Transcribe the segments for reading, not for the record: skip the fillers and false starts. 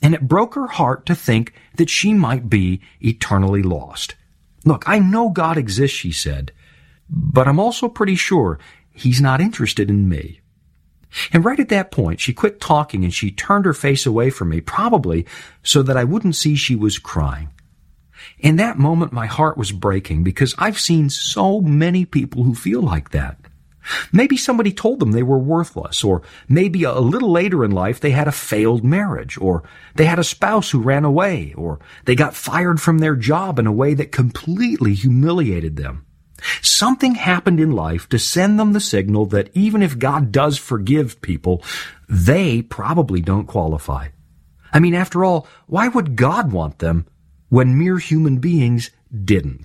and it broke her heart to think that she might be eternally lost. Look, I know God exists, she said, but I'm also pretty sure He's not interested in me. And right at that point, she quit talking and she turned her face away from me, probably so that I wouldn't see she was crying. In that moment, my heart was breaking because I've seen so many people who feel like that. Maybe somebody told them they were worthless, or maybe a little later in life they had a failed marriage, or they had a spouse who ran away, or they got fired from their job in a way that completely humiliated them. Something happened in life to send them the signal that even if God does forgive people, they probably don't qualify. I mean, after all, why would God want them when mere human beings didn't?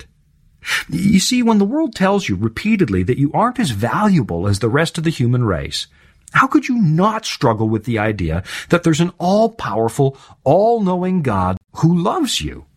You see, when the world tells you repeatedly that you aren't as valuable as the rest of the human race, how could you not struggle with the idea that there's an all-powerful, all-knowing God who loves you?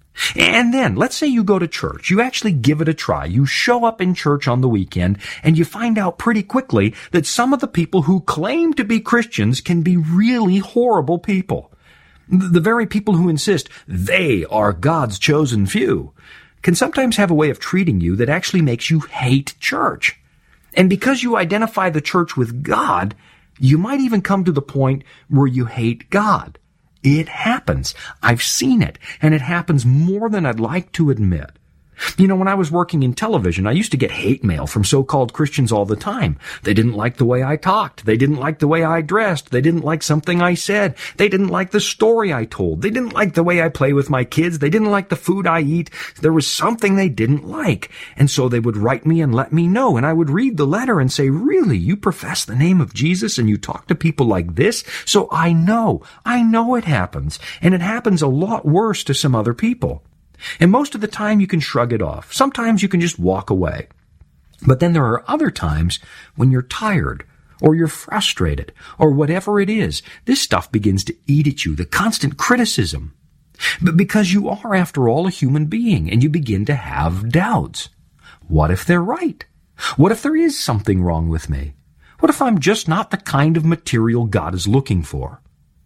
And then, let's say you go to church. You actually give it a try. You show up in church on the weekend, and you find out pretty quickly that some of the people who claim to be Christians can be really horrible people. The very people who insist they are God's chosen few can sometimes have a way of treating you that actually makes you hate church. And because you identify the church with God, you might even come to the point where you hate God. It happens. I've seen it, and it happens more than I'd like to admit. You know, when I was working in television, I used to get hate mail from so-called Christians all the time. They didn't like the way I talked. They didn't like the way I dressed. They didn't like something I said. They didn't like the story I told. They didn't like the way I play with my kids. They didn't like the food I eat. There was something they didn't like. And so they would write me and let me know. And I would read the letter and say, really, you profess the name of Jesus and you talk to people like this? So I know it happens. And it happens a lot worse to some other people. And most of the time you can shrug it off. Sometimes you can just walk away. But then there are other times when you're tired, or you're frustrated, or whatever it is. This stuff begins to eat at you, the constant criticism. But because you are, after all, a human being, and you begin to have doubts. What if they're right? What if there is something wrong with me? What if I'm just not the kind of material God is looking for?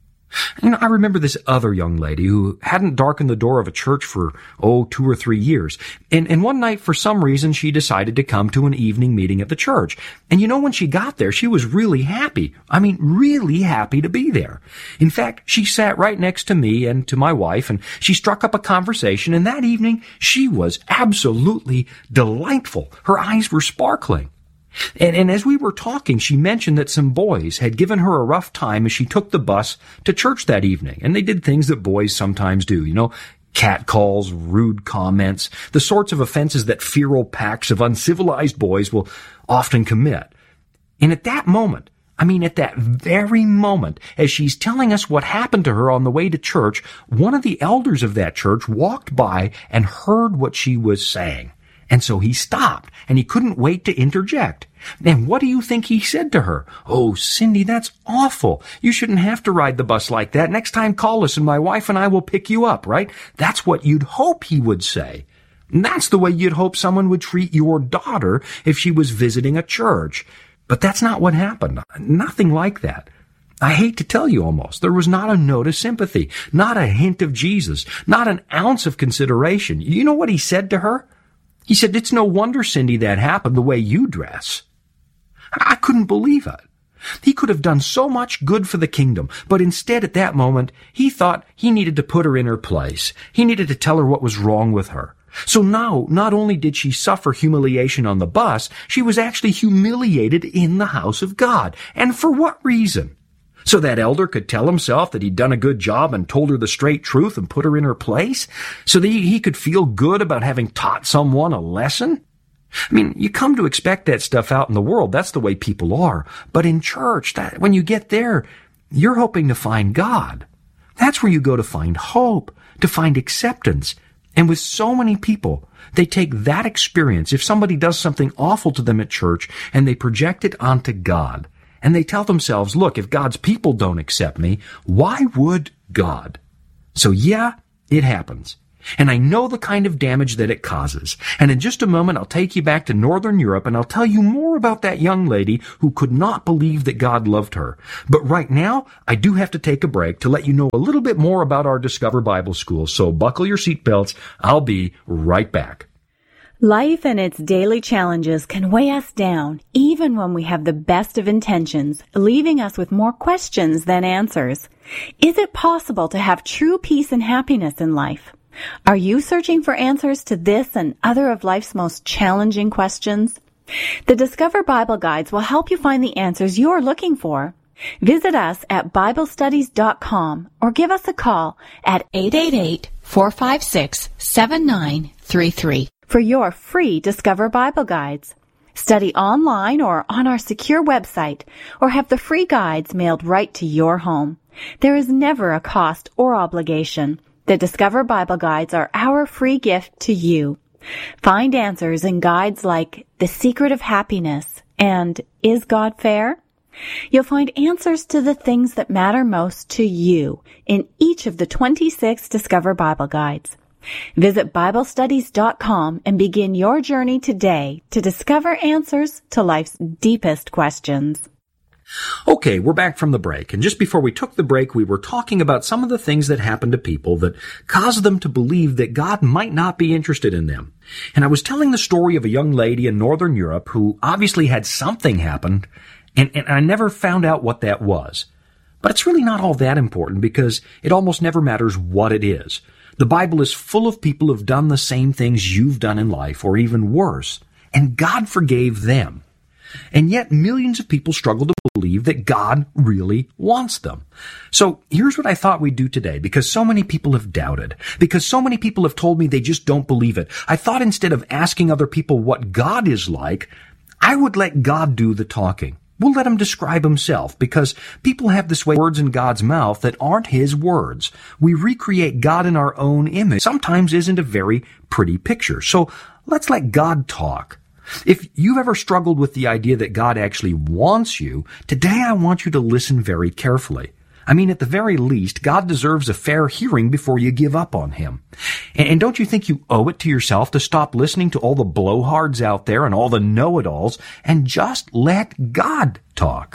You know, I remember this other young lady who hadn't darkened the door of a church for, 2 or 3 years. And one night, for some reason, she decided to come to an evening meeting at the church. And you know, when she got there, she was really happy. I mean, really happy to be there. In fact, she sat right next to me and to my wife, and she struck up a conversation. And that evening, she was absolutely delightful. Her eyes were sparkling. And as we were talking, she mentioned that some boys had given her a rough time as she took the bus to church that evening. And they did things that boys sometimes do, you know, catcalls, rude comments, the sorts of offenses that feral packs of uncivilized boys will often commit. And at that moment, at that very moment, as she's telling us what happened to her on the way to church, one of the elders of that church walked by and heard what she was saying. And so he stopped, and he couldn't wait to interject. And what do you think he said to her? "Oh, Cindy, that's awful. You shouldn't have to ride the bus like that. Next time call us and my wife and I will pick you up," right? That's what you'd hope he would say. And that's the way you'd hope someone would treat your daughter if she was visiting a church. But that's not what happened. Nothing like that. I hate to tell you almost, there was not a note of sympathy, not a hint of Jesus, not an ounce of consideration. You know what he said to her? He said, "It's no wonder, Cindy, that happened the way you dress." I couldn't believe it. He could have done so much good for the kingdom, but instead at that moment, he thought he needed to put her in her place. He needed to tell her what was wrong with her. So now, not only did she suffer humiliation on the bus, she was actually humiliated in the house of God. And for what reason? So that elder could tell himself that he'd done a good job and told her the straight truth and put her in her place? So that he could feel good about having taught someone a lesson? You come to expect that stuff out in the world. That's the way people are. But in church, when you get there, you're hoping to find God. That's where you go to find hope, to find acceptance. And with so many people, they take that experience, if somebody does something awful to them at church, and they project it onto God. And they tell themselves, look, if God's people don't accept me, why would God? So yeah, it happens. And I know the kind of damage that it causes. And in just a moment, I'll take you back to Northern Europe and I'll tell you more about that young lady who could not believe that God loved her. But right now, I do have to take a break to let you know a little bit more about our Discover Bible School. So buckle your seatbelts. I'll be right back. Life and its daily challenges can weigh us down, even when we have the best of intentions, leaving us with more questions than answers. Is it possible to have true peace and happiness in life? Are you searching for answers to this and other of life's most challenging questions? The Discover Bible Guides will help you find the answers you're looking for. Visit us at BibleStudies.com or give us a call at 888-456-7933 for your free Discover Bible Guides. Study online or on our secure website, or have the free guides mailed right to your home. There is never a cost or obligation. The Discover Bible Guides are our free gift to you. Find answers in guides like The Secret of Happiness and Is God Fair? You'll find answers to the things that matter most to you in each of the 26 Discover Bible Guides. Visit BibleStudies.com and begin your journey today to discover answers to life's deepest questions. Okay, we're back from the break, and just before we took the break, we were talking about some of the things that happen to people that cause them to believe that God might not be interested in them. And I was telling the story of a young lady in Northern Europe who obviously had something happen, and I never found out what that was. But it's really not all that important because it almost never matters what it is. The Bible is full of people who've done the same things you've done in life, or even worse, and God forgave them. And yet millions of people struggle to believe that God really wants them. So here's what I thought we'd do today, because so many people have doubted, because so many people have told me they just don't believe it. I thought instead of asking other people what God is like, I would let God do the talking. We'll let him describe himself, because people have this way words in God's mouth that aren't his words. We recreate God in our own image. Sometimes isn't a very pretty picture. So let's let God talk. If you've ever struggled with the idea that God actually wants you, today I want you to listen very carefully. I mean, at the very least, God deserves a fair hearing before you give up on him. And don't you think you owe it to yourself to stop listening to all the blowhards out there and all the know-it-alls and just let God talk?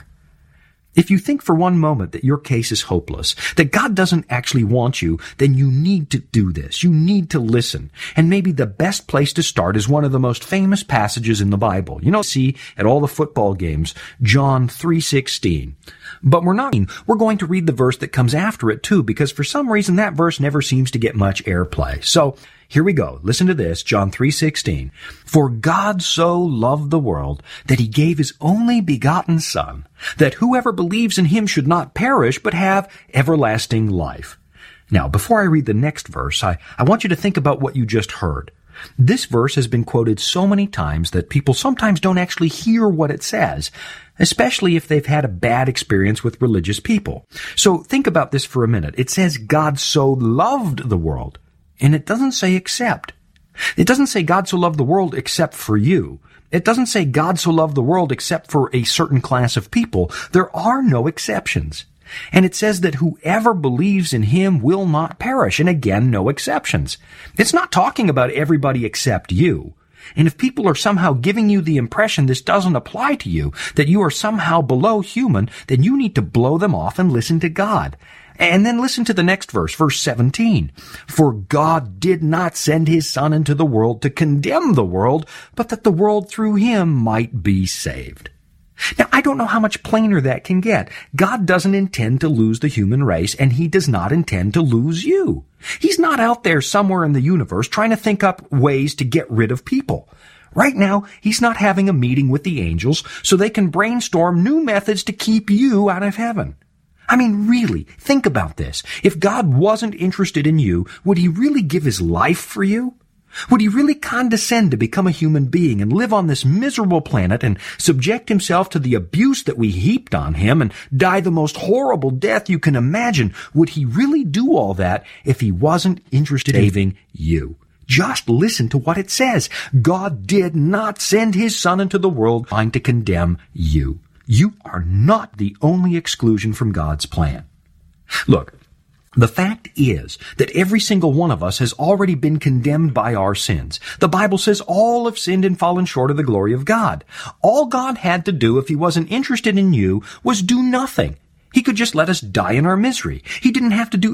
If you think for one moment that your case is hopeless, that God doesn't actually want you, then you need to do this. You need to listen. And maybe the best place to start is one of the most famous passages in the Bible. You know, see at all the football games, John 3:16. But we're going to read the verse that comes after it too, because for some reason that verse never seems to get much airplay. So here we go. Listen to this, John 3:16. For God so loved the world that he gave his only begotten Son, that whoever believes in him should not perish but have everlasting life. Now, before I read the next verse, I want you to think about what you just heard. This verse has been quoted so many times that people sometimes don't actually hear what it says, especially if they've had a bad experience with religious people. So think about this for a minute. It says God so loved the world, and it doesn't say except. It doesn't say God so loved the world except for you. It doesn't say God so loved the world except for a certain class of people. There are no exceptions. And it says that whoever believes in him will not perish. And again, no exceptions. It's not talking about everybody except you. And if people are somehow giving you the impression this doesn't apply to you, that you are somehow below human, then you need to blow them off and listen to God. And then listen to the next verse, verse 17. For God did not send his Son into the world to condemn the world, but that the world through him might be saved. Now, I don't know how much plainer that can get. God doesn't intend to lose the human race, and he does not intend to lose you. He's not out there somewhere in the universe trying to think up ways to get rid of people. Right now, he's not having a meeting with the angels so they can brainstorm new methods to keep you out of heaven. I mean, really, think about this. If God wasn't interested in you, would he really give his life for you? Would he really condescend to become a human being and live on this miserable planet and subject himself to the abuse that we heaped on him and die the most horrible death you can imagine? Would he really do all that if he wasn't interested in saving you? Just listen to what it says. God did not send his Son into the world trying to condemn you. You are not the only exclusion from God's plan. Look, The fact is that every single one of us has already been condemned by our sins. The Bible says all have sinned and fallen short of the glory of God. All God had to do if he wasn't interested in you was do nothing. He could just let us die in our misery. He didn't have to do